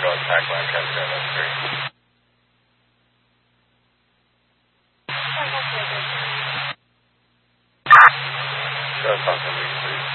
North Pac-Line, Cascade, that's great. Talk to me, please.